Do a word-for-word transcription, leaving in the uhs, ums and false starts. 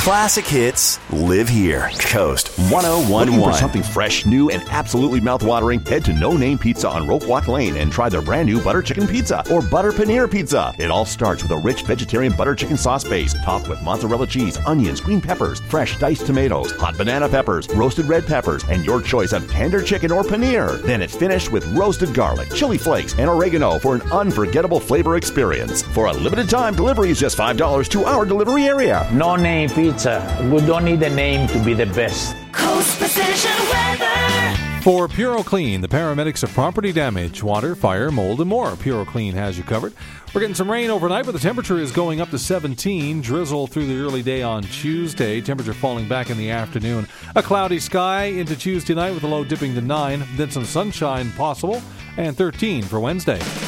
classic hits live here. Coast one oh one point Looking one. for something fresh, new, and absolutely mouthwatering? Head to No Name Pizza on Rope Walk Lane and try their brand new butter chicken pizza or butter paneer pizza. It all starts with a rich vegetarian butter chicken sauce base topped with mozzarella cheese, onions, green peppers, fresh diced tomatoes, hot banana peppers, roasted red peppers, and your choice of tender chicken or paneer. Then it's finished with roasted garlic, chili flakes, and oregano for an unforgettable flavor experience. For a limited time, delivery is just five dollars to our delivery area. No Name Pizza. We don't need a name to be the best. Coast Precision Weather. For PuroClean, the paramedics of property damage, water, fire, mold, and more. PuroClean has you covered. We're getting some rain overnight, but the temperature is going up to seventeen. Drizzle through the early day on Tuesday. Temperature falling back in the afternoon. A cloudy sky into Tuesday night with a low dipping to nine. Then some sunshine possible. And thirteen for Wednesday.